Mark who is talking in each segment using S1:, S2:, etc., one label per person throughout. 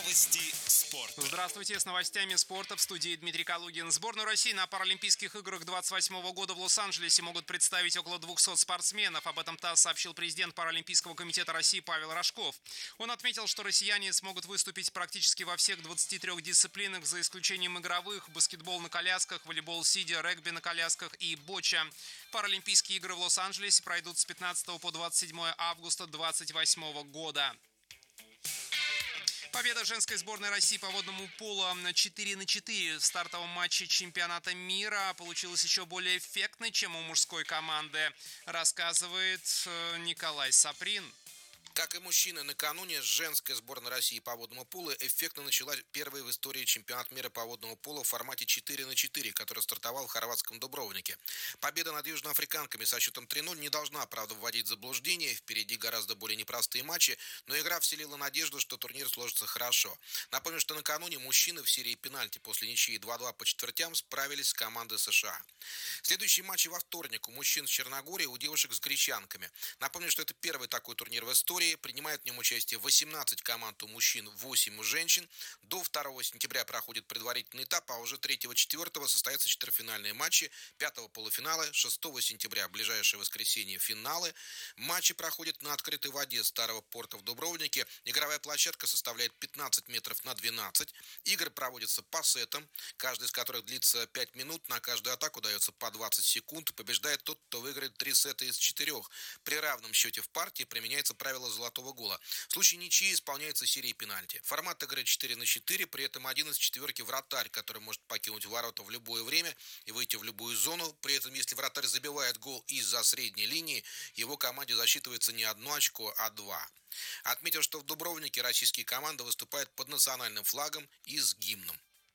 S1: Новости спорта.
S2: Здравствуйте, с новостями спорта в студии Дмитрий Калугин. Сборную России на Паралимпийских играх 28 года в Лос-Анджелесе могут представить около 200 спортсменов. Об этом ТАСС сообщил президент Паралимпийского комитета России Павел Рожков. Он отметил, что россияне смогут выступить практически во всех 23 дисциплинах, за исключением игровых: баскетбол на колясках, волейбол сидя, регби на колясках и боча. Паралимпийские игры в Лос-Анджелесе пройдут с 15 по 27 августа 2028 года. Победа женской сборной России по водному полу 4-4 в стартовом матче чемпионата мира получилась еще более эффектной, чем у мужской команды, рассказывает Николай Саприн.
S3: Как и мужчины, накануне женская сборная России по водному полу эффектно начала первый в истории чемпионат мира по водному полу в формате 4-4, который стартовал в хорватском Дубровнике. Победа над южноафриканками со счетом 3-0 не должна, правда, вводить в заблуждение. Впереди гораздо более непростые матчи, но игра вселила надежду, что турнир сложится хорошо. Напомню, что накануне мужчины в серии пенальти после ничьи 2-2 по четвертям справились с командой США. Следующие матчи во вторник: у мужчин с Черногорией, у девушек с гречанками. Напомню, что это первый такой турнир в истории. Принимает в нем участие 18 команд у мужчин, 8 у женщин. До 2 сентября проходит предварительный этап, а уже 3-4 состоятся четвертьфинальные матчи, 5 полуфиналы, 6 сентября, в ближайшее воскресенье, финалы. Матчи проходят на открытой воде старого порта в Дубровнике. Игровая площадка составляет 15 метров на 12. Игры проводятся по сетам, каждый из которых длится 5 минут. На каждую атаку дается по 20 секунд. Побеждает тот, кто выиграет 3 сета из 4. При равном счете в партии применяется правило золотого гола. В случае ничьи исполняется серия пенальти. Формат игры 4-4, при этом один из четверки вратарь, который может покинуть ворота в любое время и выйти в любую зону. При этом, если вратарь забивает гол из-за средней линии, его команде засчитывается не 1 очко, а 2. Отметил, что в Дубровнике российские команды выступают под национальным флагом и с гимном.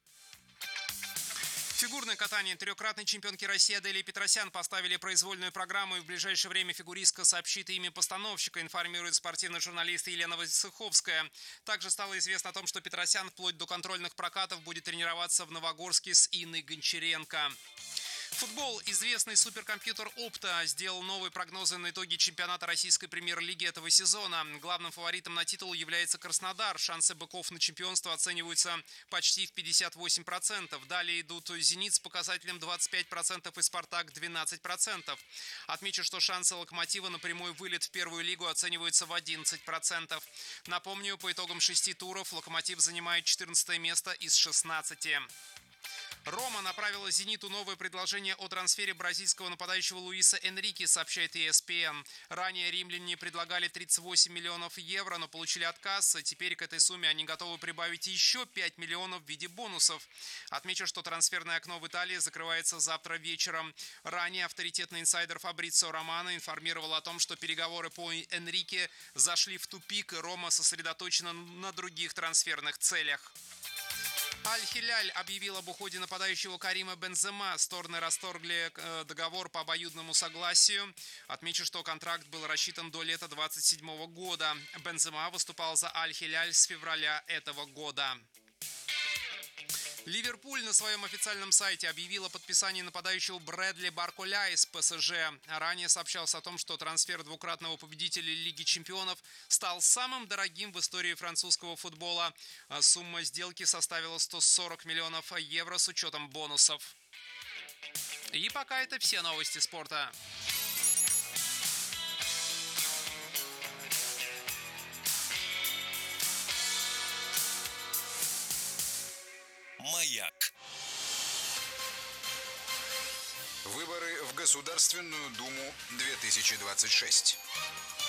S2: Фигурное катание. Трехкратной чемпионки России Аделии Петросян поставили произвольную программу, и в ближайшее время фигуристка сообщит имя постановщика, информирует спортивный журналист Елена Войцеховская. Также стало известно о том, что Петросян вплоть до контрольных прокатов будет тренироваться в Новогорске с Инной Гончаренко. Футбол. Известный суперкомпьютер Opta сделал новые прогнозы на итоги чемпионата российской премьер-лиги этого сезона. Главным фаворитом на титул является Краснодар. Шансы быков на чемпионство оцениваются почти в 58%. Далее идут «Зенит» с показателем 25% и «Спартак» 12%. Отмечу, что шансы «Локомотива» на прямой вылет в первую лигу оцениваются в 11%. Напомню, по итогам 6 туров «Локомотив» занимает 14 место из 16. Рома направила «Зениту» новое предложение о трансфере бразильского нападающего Луиса Энрике, сообщает ESPN. Ранее римляне предлагали 38 миллионов евро, но получили отказ. Теперь к этой сумме они готовы прибавить еще 5 миллионов в виде бонусов. Отмечу, что трансферное окно в Италии закрывается завтра вечером. Ранее авторитетный инсайдер Фабрицио Романо информировал о том, что переговоры по Энрике зашли в тупик, и Рома сосредоточена на других трансферных целях. Аль-Хиляль объявил об уходе нападающего Карима Бензема. Стороны расторгли договор по обоюдному согласию. Отмечу, что контракт был рассчитан до лета 2027 года. Бензема выступал за Аль-Хиляль с февраля этого года. Ливерпуль на своем официальном сайте объявил о подписании нападающего Брэдли Барколя из ПСЖ. Ранее сообщалось о том, что трансфер двукратного победителя Лиги чемпионов стал самым дорогим в истории французского футбола. Сумма сделки составила 140 миллионов евро с учетом бонусов. И пока это все новости спорта.
S1: Маяк.
S4: Выборы в Государственную Думу 2026.